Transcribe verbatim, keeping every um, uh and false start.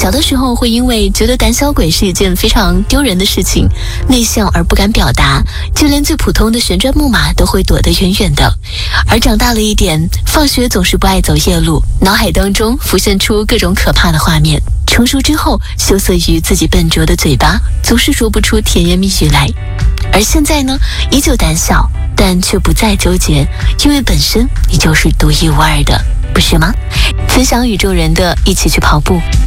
小的时候会因为觉得胆小鬼是一件非常丢人的事情，内向而不敢表达，就连最普通的旋转木马都会躲得远远的。而长大了一点，放学总是不爱走夜路，脑海当中浮现出各种可怕的画面。成熟之后，羞涩于自己笨拙的嘴巴，总是说不出甜言蜜语来。而现在呢，依旧胆小，但却不再纠结，因为本身你就是独一无二的，不是吗？分享宇宙人的一起去跑步。